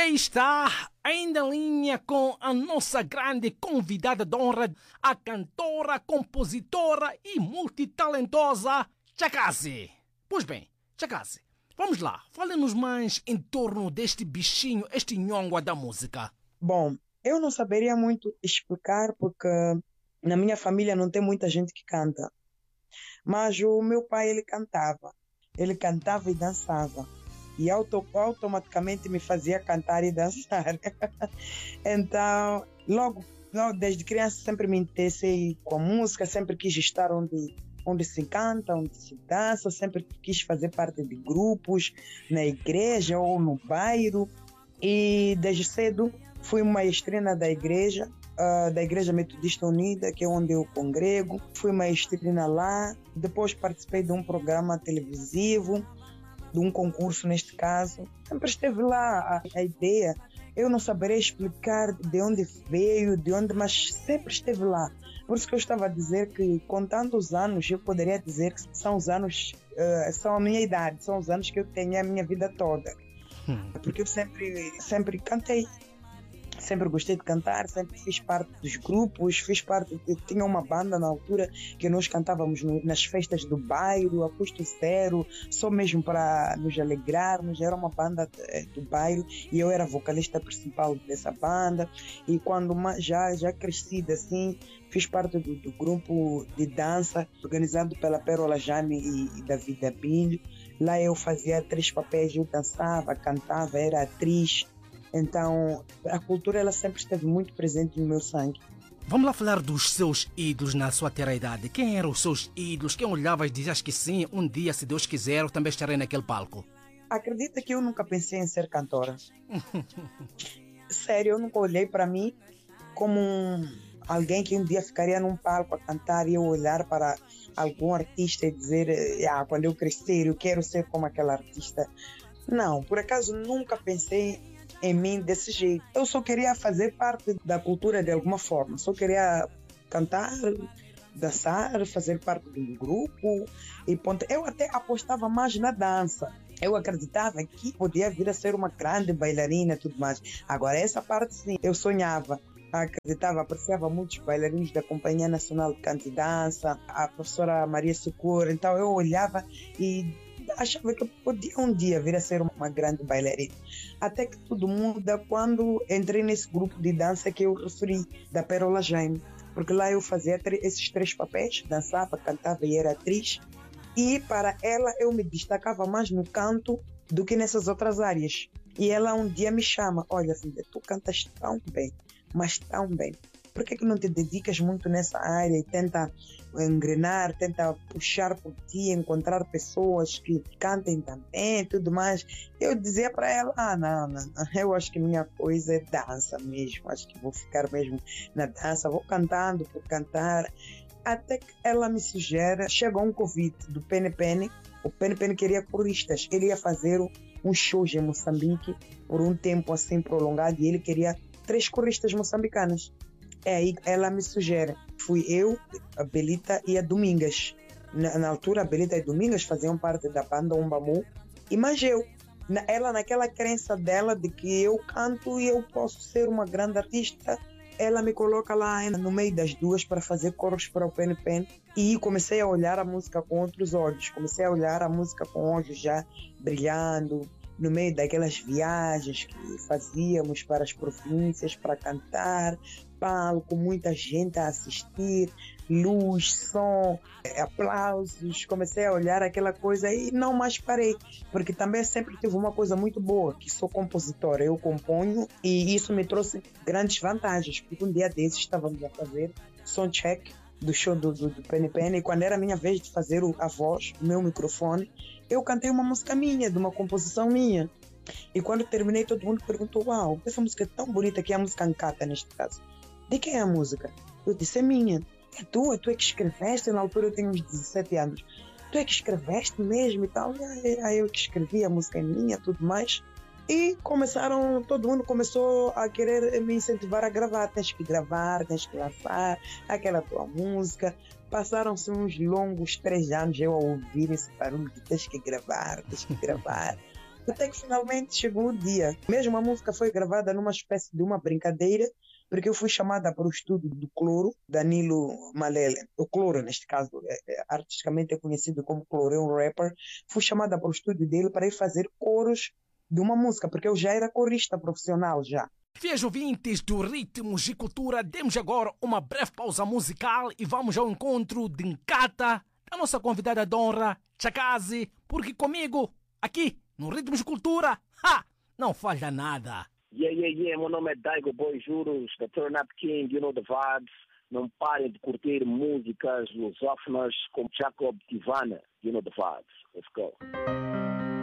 aí está, ainda em linha com a nossa grande convidada de honra, a cantora, compositora e multitalentosa Chakazi. Pois bem, Chakazi, vamos lá, fale-nos mais em torno deste bichinho, este nhongua da música. Bom, eu não saberia muito explicar porque na minha família não tem muita gente que canta. Mas o meu pai, ele cantava. Ele cantava e dançava. E automaticamente me fazia cantar e dançar. Então, logo desde criança sempre me interessei com a música, sempre quis estar onde se canta, onde se dança, sempre quis fazer parte de grupos, na igreja ou no bairro. E desde cedo fui maestrina da igreja Metodista Unida, que é onde eu congrego. Fui maestrina lá, depois participei de um programa televisivo, de um concurso neste caso. Sempre esteve lá a ideia. Eu não saberia explicar de onde veio, mas sempre esteve lá. Por isso que eu estava a dizer que, contando os anos, eu poderia dizer que são os anos, são a minha idade, são os anos que eu tenho a minha vida toda. Porque eu sempre cantei. Sempre gostei de cantar, sempre fiz parte dos grupos, tinha uma banda na altura que nós cantávamos nas festas do bairro, a custo zero, só mesmo para nos alegrarmos. Era uma banda do bairro e eu era vocalista principal dessa banda. E quando já crescida assim, fiz parte do grupo de dança organizado pela Pérola Jane e David Abílio. Lá eu fazia 3 papéis, eu dançava, cantava, era atriz. Então, a cultura ela sempre esteve muito presente no meu sangue. Vamos lá falar dos seus ídolos na sua terra idade. Quem eram os seus ídolos? Quem olhava e dizia que sim, um dia, se Deus quiser, eu também estarei naquele palco? Acredita que eu nunca pensei em ser cantora. Sério, eu nunca olhei para mim como alguém que um dia ficaria num palco a cantar e eu olhar para algum artista e dizer quando eu crescer eu quero ser como aquela artista. Não, por acaso nunca pensei em mim desse jeito. Eu só queria fazer parte da cultura de alguma forma. Só queria cantar, dançar, fazer parte de um grupo e ponto. Eu até apostava mais na dança. Eu acreditava que podia vir a ser uma grande bailarina e tudo mais. Agora, essa parte sim, eu sonhava. Acreditava, apreciava muitos bailarinos da Companhia Nacional de Canto e Dança, a professora Maria Socorro. Então eu olhava e achava que eu podia um dia vir a ser uma grande bailarina. Até que tudo muda quando entrei nesse grupo de dança que eu referi, da Pérola Jane. Porque lá eu fazia esses 3 papéis, dançava, cantava e era atriz. E para ela eu me destacava mais no canto do que nessas outras áreas. E ela um dia me chama, olha filha, tu cantas tão bem, mas tão bem. Por que não te dedicas muito nessa área e tenta engrenar, tenta puxar por ti, encontrar pessoas que cantem também e tudo mais? Eu dizia para ela, não, eu acho que minha coisa é dança mesmo, acho que vou ficar mesmo na dança, vou cantando por cantar. Até que ela me sugere, chegou um convite do PNPN, o PNPN queria coristas, ele ia fazer um show em Moçambique por um tempo assim prolongado e ele queria 3 coristas moçambicanas. Aí ela me sugere. Fui eu, a Belita e a Domingas. Na altura, a Belita e a Domingas faziam parte da banda Umbamu. E mais eu. Ela, naquela crença dela de que eu canto e eu posso ser uma grande artista, ela me coloca lá no meio das duas para fazer coros para o PNPN. E comecei a olhar a música com outros olhos. Comecei a olhar a música com olhos já brilhando. No meio daquelas viagens que fazíamos para as províncias para cantar, palco, muita gente a assistir, luz, som, aplausos. Comecei a olhar aquela coisa e não mais parei, porque também sempre tive uma coisa muito boa, que sou compositora, eu componho e isso me trouxe grandes vantagens, porque um dia desses estávamos a fazer soundcheck do show do PNPN e quando era a minha vez de fazer a voz, o meu microfone, eu cantei uma música minha, de uma composição minha. E quando terminei, todo mundo perguntou, uau, essa música é tão bonita, que é a música Ancata neste caso. De quem é a música? Eu disse, é minha. É tu é que escreveste? Na altura eu tenho uns 17 anos. Tu é que escreveste mesmo e tal? Aí eu que escrevi, a música é minha, tudo mais. E todo mundo começou a querer me incentivar a gravar. Tens que gravar, tens que lançar aquela tua música. Passaram-se uns longos 3 anos eu a ouvir esse barulho de tens que gravar, tens que gravar. Até que finalmente chegou o dia. Mesmo a música foi gravada numa espécie de uma brincadeira, porque eu fui chamada para o estúdio do Cloro, Danilo Malele. O Cloro, neste caso, artisticamente é conhecido como Cloro, é um rapper. Fui chamada para o estúdio dele para ir fazer coros de uma música, porque eu já era corista profissional já. Fiéis ouvintes do Ritmos e Cultura, demos agora uma breve pausa musical e vamos ao encontro de Nkata, a nossa convidada de honra, Chakazi, porque comigo, aqui no Ritmos e Cultura, não falha nada. Yeah, meu nome é Daigo Boy Juros, the Turn Up King, you know the vibes. Não parem de curtir músicas lusófonas como Jacob Tivana, you know the vibes. Let's go.